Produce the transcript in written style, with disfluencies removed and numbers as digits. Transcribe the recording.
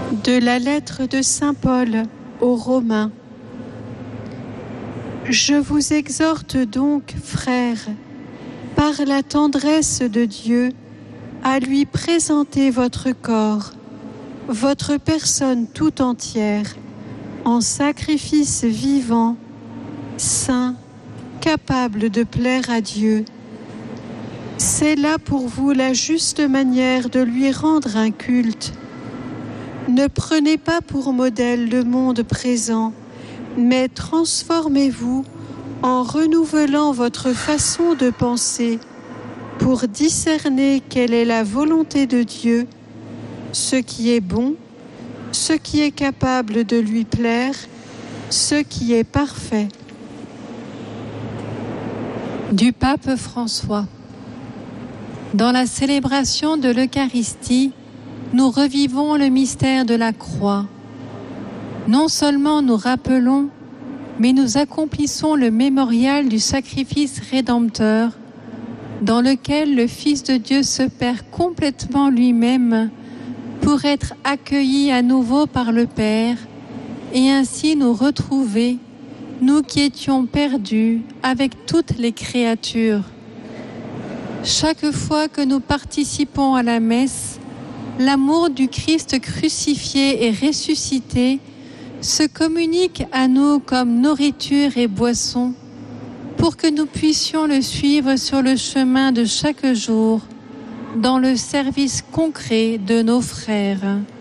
De la lettre de saint Paul aux Romains. Je vous exhorte donc, frères, par la tendresse de Dieu, à lui présenter votre corps, votre personne tout entière, en sacrifice vivant, saint, capable de plaire à Dieu. C'est là pour vous la juste manière de lui rendre un culte. Ne prenez pas pour modèle le monde présent, mais transformez-vous en renouvelant votre façon de penser pour discerner quelle est la volonté de Dieu, ce qui est bon, ce qui est capable de lui plaire, ce qui est parfait. Du pape François. Dans la célébration de l'Eucharistie, nous revivons le mystère de la croix. Non seulement nous rappelons, mais nous accomplissons le mémorial du sacrifice rédempteur, dans lequel le Fils de Dieu se perd complètement lui-même pour être accueilli à nouveau par le Père et ainsi nous retrouver, nous qui étions perdus avec toutes les créatures. Chaque fois que nous participons à la messe, l'amour du Christ crucifié et ressuscité se communique à nous comme nourriture et boisson pour que nous puissions le suivre sur le chemin de chaque jour, dans le service concret de nos frères.